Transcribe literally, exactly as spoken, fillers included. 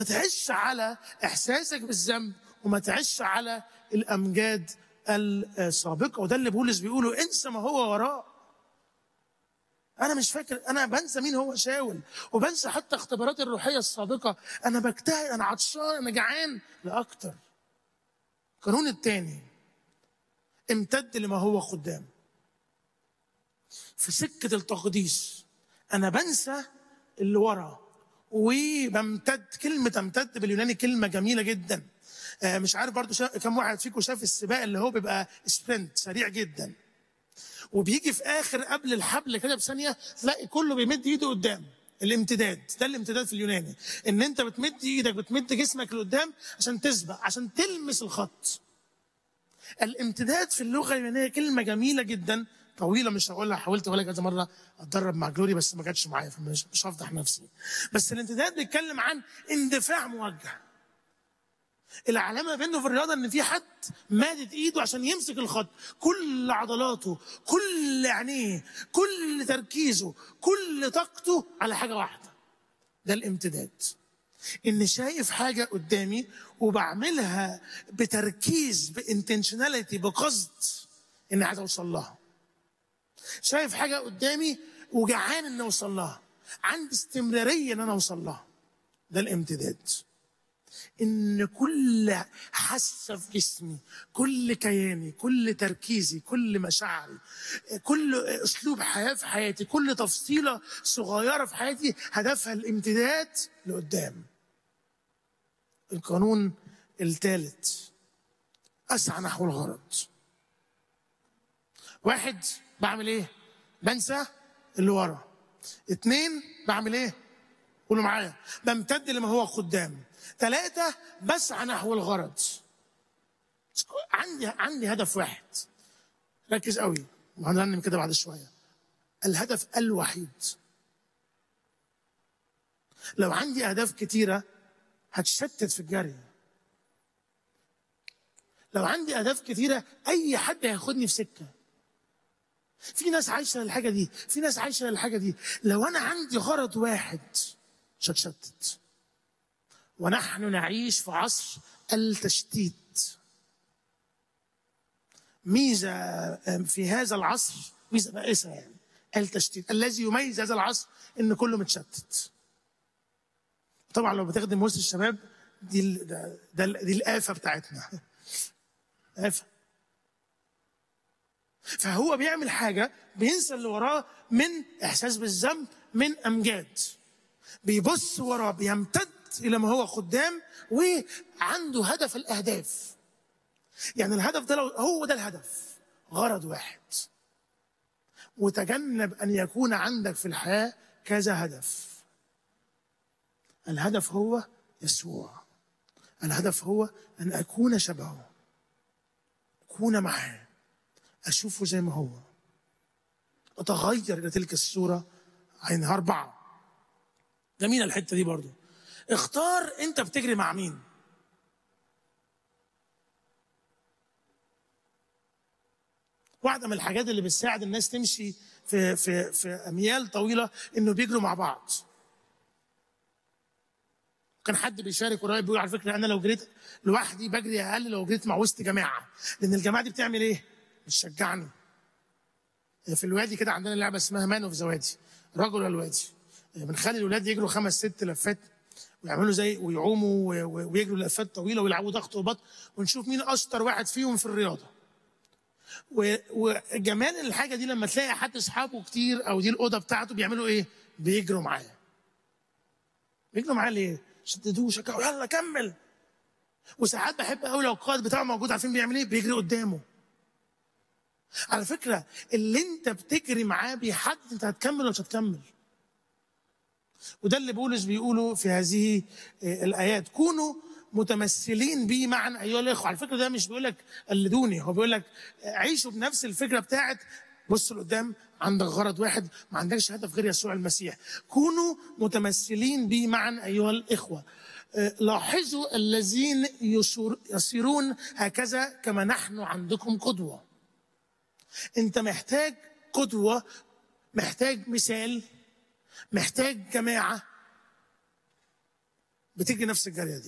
ما تعيش على احساسك بالذنب وما تعيش على الامجاد السابقه. وده اللي بولس بيقوله، انسى ما هو وراء. انا مش فاكر، انا بنسى مين هو شاول، وبنسى حتى اختباراتي الروحيه السابقه. انا بجتهد، انا عطشان، انا جعان لاكتر. القانون الثاني، امتد لما هو قدام. في سكه التقديس انا بنسى اللي ورا وبمتد. كلمه امتد باليوناني كلمه جميله جدا. آه مش عارف برضو شا... كم واحد فيكم شاف السباق اللي هو بيبقى سبرنت سريع جدا، وبيجي في اخر قبل الحبل كده بثانيه تلاقي كله بيمد ايده قدام. الامتداد ده الامتداد في اليوناني، ان انت بتمد ايدك، بتمد جسمك لقدام عشان تسبق، عشان تلمس الخط. الامتداد في اللغه اليونانيه كلمه جميله جدا، طويله مش هقولها، حاولت اقولها كذا مره اتدرب مع جلوري بس ما جاتش معايا، فمش مش هفضح نفسي. بس الامتداد بيتكلم عن اندفاع موجه. العلامه بينه في الرياضه ان في حد مادد ايده عشان يمسك الخط، كل عضلاته، كل عينيه، كل تركيزه، كل طاقته على حاجه واحده. ده الامتداد، ان شايف حاجه قدامي وبعملها بتركيز، بانتنشناليتي، بقصد اني عايز اوصل لها. شايف حاجه قدامي وجعان اني اوصل لها، عندي استمراريه ان انا اوصل لها. ده الامتداد. ان كل حاسه في جسمي، كل كياني، كل تركيزي، كل مشاعري، كل اسلوب حياه في حياتي، كل تفصيله صغيره في حياتي هدفها الامتداد لقدام. القانون الثالث، اسعى نحو الغرض. واحد، بعمل ايه؟ بنسى اللي ورا. اتنين، بعمل ايه؟ قولوا معايا، بمتد لما هو قدام. ثلاثة، بسعى نحو الغرض. عندي عندي هدف واحد، ركز قوي وهنرنم كده بعد شوية. الهدف الوحيد. لو عندي أهداف كتيرة هتشتت في الجري. لو عندي أهداف كتيرة أي حد هياخدني في سكة. في ناس عايشة للحاجة دي، في ناس عايشة للحاجة دي. لو أنا عندي غرض واحد مش هتشتت. ونحن نعيش في عصر التشتيت. ميزة في هذا العصر، ميزة بائسة يعني، التشتيت. الذي يميز هذا العصر إن كله متشتت. طبعا لو بتخدم وسط الشباب دي ده ده دي الآفة بتاعتنا. آفة. فهو بيعمل حاجة بينسى اللي وراه من إحساس بالذنب، من أمجاد. بيبص وراه، بيمتد إلى ما هو قدام، وعنده هدف الأهداف. يعني الهدف ده لو هو ده الهدف، غرض واحد. وتجنب أن يكون عندك في الحياة كذا هدف. الهدف هو يسوع. الهدف هو أن أكون شبهه، أكون معه، أشوفه زي ما هو، أتغير إلى تلك الصورة عينها. أربعة، جميلة الحتة دي برضو. اختار أنت بتجري مع مين. واحدة من الحاجات اللي بتساعد الناس تمشي في في في أميال طويلة إنه بيجروا مع بعض. كان حد بيشارك قريب بيقول على فكرة أنا لو جريت لوحدي بجري أقل لو جريت مع وسط جماعة، لأن الجماعة دي بتعمل إيه؟ بتشجعني. في الوادي كده عندنا لعبة اسمها مان اوف ذا وادي، رجل الوادي. بنخلي الولاد يجروا خمس ست لفات ويعملوا زي ويعوموا ويجروا لفات طويلة ويلعبوا ضغط وبط، ونشوف مين أشطر واحد فيهم في الرياضة. وجمال الحاجة دي لما تلاقي حد أصحابه كتير أو دي الأوضة بتاعته بيعملوا إيه؟ بيجروا معاه. بيجروا معاه ليه؟ شددوه شجعوا يلا كمل. وساعات بحب قوي لو القائد بتاعه موجود، عارفين بيعمل إيه؟ بيجري قدامه. على فكرة اللي أنت بتجري معاه بيحدد أنت هتكمل ولا مش هتكمل. وده اللي بولس بيقوله في هذه الآيات، كونوا متمثلين بي معا أيها الإخوة. على فكرة ده مش بيقول لك قلدوني، هو بيقول لك عيشوا بنفس الفكرة بتاعت بص لقدام، عندك غرض واحد، ما عندكش هدف غير يسوع المسيح. كونوا متمثلين بي معا أيها الإخوة. لاحظوا الذين يسيرون هكذا كما نحن عندكم قدوة. أنت محتاج قدوة، محتاج مثال، محتاج جماعة. بتجري نفس الجريه دي.